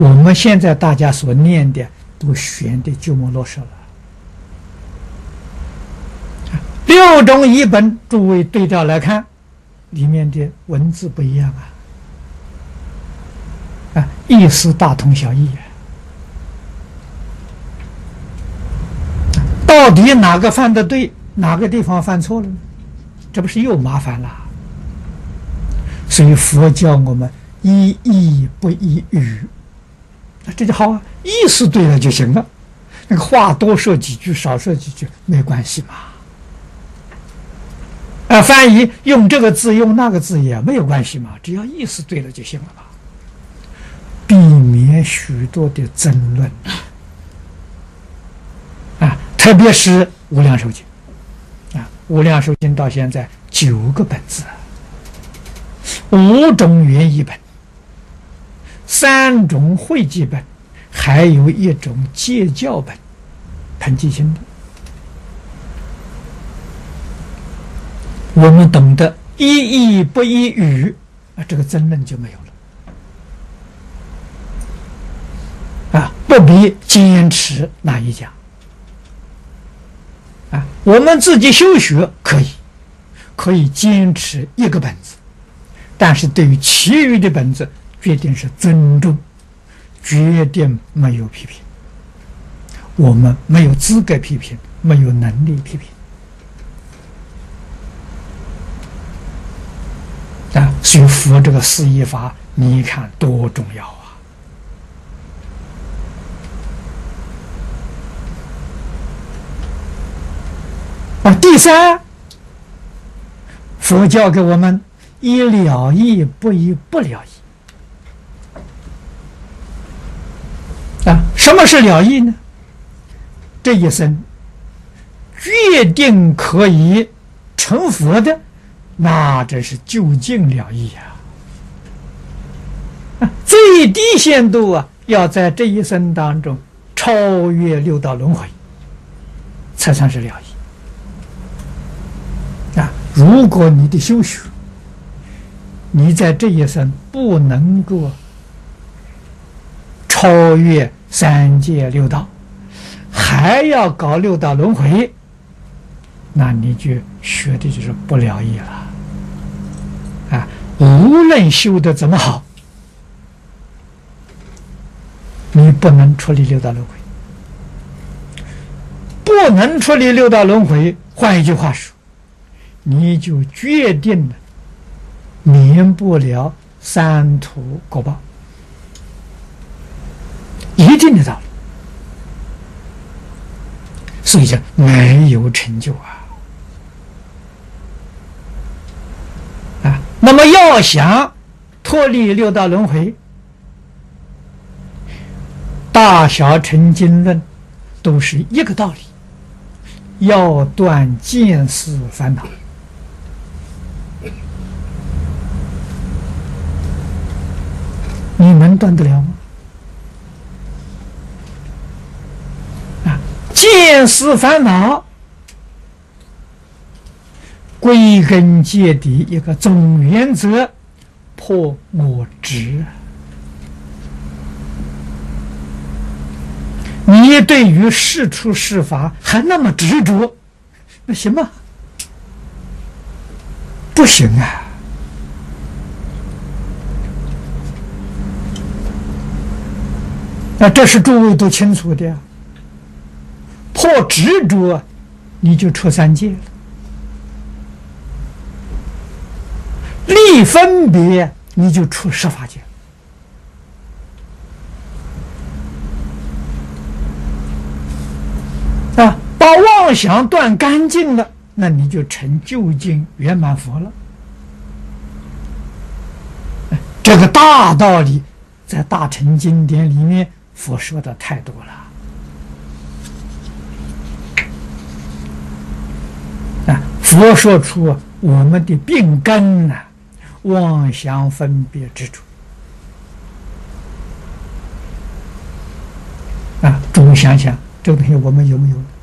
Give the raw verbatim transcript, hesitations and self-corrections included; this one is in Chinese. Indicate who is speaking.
Speaker 1: 我们现在大家所念的都玄的鸠摩罗什了。六种译本，诸位对照来看，里面的文字不一样啊，啊，意思大同小异啊。到底哪个犯的对，哪个地方犯错了呢？这不是又麻烦了？所以佛教我们依义不依语，这就好啊，意思对了就行了。那个话多说几句，少说几句没关系嘛。啊，翻译用这个字用那个字也没有关系嘛，只要意思对了就行了嘛。避免许多的争论啊，特别是《无量寿经》啊，《无量寿经》到现在九个本子，五种原译本，三种汇记本，还有一种戒教本，很记清的。我们懂得依义不依语啊，这个争论就没有了啊，不必坚持哪一家啊。我们自己修学可以，可以坚持一个本子，但是对于其余的本子，决定是尊重，决定没有批评。我们没有资格批评，没有能力批评。啊，所以佛这个四依法，你看多重要啊！啊，第三，佛教给我们依了义不依不了义。啊，什么是了义呢？这一生决定可以成佛的，那这是究竟了义啊！最低限度啊，要在这一生当中超越六道轮回，才算是了义啊！如果你的修学，你在这一生不能够超越三界六道，还要搞六道轮回，那你就学的就是不了义了。啊，无论修得怎么好，你不能处理六道轮回，不能处理六道轮回。换一句话说，你就决定了免不了三途果报，一定的道理。所以讲没有成就啊。那么要想脱离六道轮回，大小乘经论都是一个道理，要断见思烦恼。你能断得了吗？啊，见思烦恼归根结底一个总原则，破我执。你对于事出事法还那么执着，那行吗？不行啊！那这是诸位都清楚的呀。破执着，你就出三界了。立分别，你就出十法界啊！把妄想断干净了，那你就成究竟圆满佛了。这个大道理在大乘经典里面佛说的太多了啊！佛说出我们的病根呐、啊，妄想分别执着啊！诸位想想，这个东西我们有没有？